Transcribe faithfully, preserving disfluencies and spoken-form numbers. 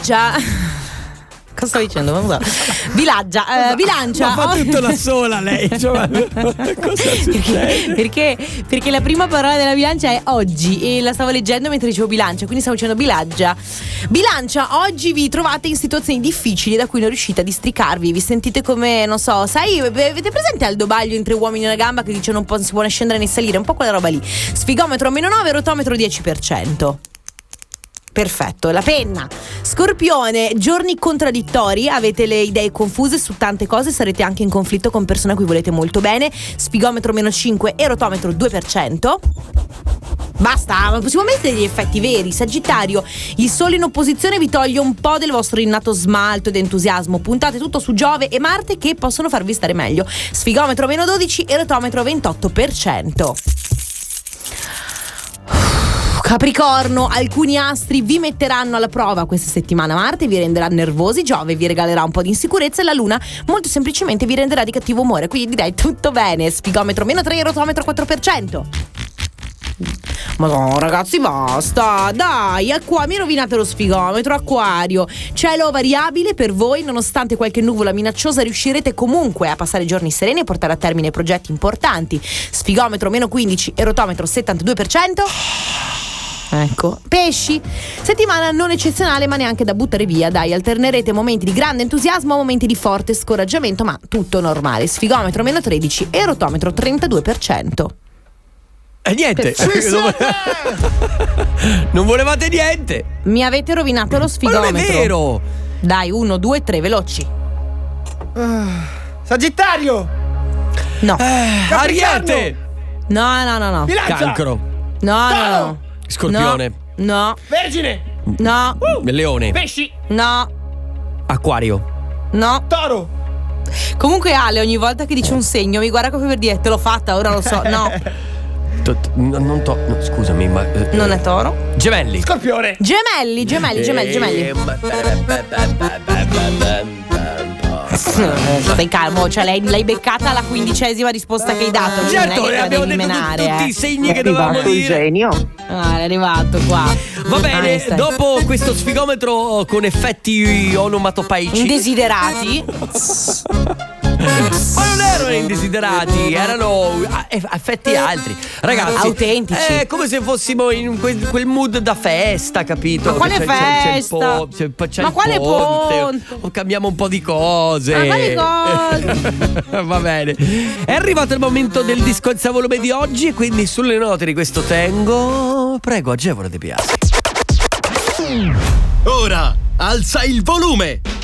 Bilancia. Cosa sto dicendo? Non so. Bilancia, eh, bilancia. Ma fa tutto da sola lei. Cioè, cosa succede? Perché, perché la prima parola della bilancia è oggi e la stavo leggendo mentre dicevo bilancia, quindi stavo dicendo bilancia. Bilancia, oggi vi trovate in situazioni difficili da cui non riuscite a districarvi. Vi sentite come, non so, sai, avete presente Aldo Baglio in Tre uomini e una gamba che dice non po- si può né scendere né salire? Un po' quella roba lì. Sfigometro meno nove, rotometro dieci per cento. Perfetto, la penna. Scorpione, giorni contraddittori, avete le idee confuse su tante cose, sarete anche in conflitto con persone a cui volete molto bene. Sfigometro meno cinque e rotometro due per cento. Basta, possiamo mettere degli effetti veri. Sagittario, il sole in opposizione vi toglie un po' del vostro innato smalto ed entusiasmo. Puntate tutto su Giove e Marte che possono farvi stare meglio. Sfigometro meno dodici e rotometro ventotto per cento. Capricorno, alcuni astri vi metteranno alla prova questa settimana. Marte vi renderà nervosi, Giove vi regalerà un po' di insicurezza e la Luna molto semplicemente vi renderà di cattivo umore. Quindi direi tutto bene. Sfigometro meno tre e rotometro quattro per cento. Ma no ragazzi basta, dai, acqua, mi rovinate lo sfigometro. Acquario, cielo variabile per voi, nonostante qualche nuvola minacciosa riuscirete comunque a passare giorni sereni e portare a termine progetti importanti. Sfigometro meno quindici e rotometro settantadue per cento. Ecco, pesci, settimana non eccezionale ma neanche da buttare via, dai, alternerete momenti di grande entusiasmo a momenti di forte scoraggiamento, ma tutto normale. Sfigometro meno tredici e rotometro trentadue per cento. E niente. Non volevate niente. Mi avete rovinato lo sfigometro. Ma non è vero. Dai, uno, due, tre, veloci. uh, Sagittario. No. eh, Ariete. No, no, no, no. Bilancia. Cancro. No, no, no. Scorpione. No, no. Vergine. No. uh, Leone. Pesci. No. Acquario. No. Toro. Comunque Ale ogni volta che dice un segno mi guarda come per dire te l'ho fatta, ora lo so. No. Non to. No, scusami, ma. Eh, Non è Toro. Gemelli. Scorpione. Gemelli, gemelli, gemelli, gemelli. Stai calmo, cioè l'hai, l'hai beccata alla quindicesima risposta che hai dato. Certo, non è che abbiamo devi detto menare, tutti eh. i segni che dovevamo dire. genio. Ah, è arrivato qua. Va bene, Einstein. dopo questo sfigometro con effetti onomatopeici Indesiderati. ma non erano indesiderati, erano effetti altri, ragazzi, autentici. È come se fossimo in quel, quel mood da festa, capito? Ma quale C'è, c'è, c'è il festa? po- c'è, c'è Ma il quale ponte, ponte? o cambiamo un po' di cose. Ma quali cose? Va bene. È arrivato il momento del disco alza volume di oggi e quindi sulle note di questo tengo, prego, agevole De Biasi. Ora alza il volume.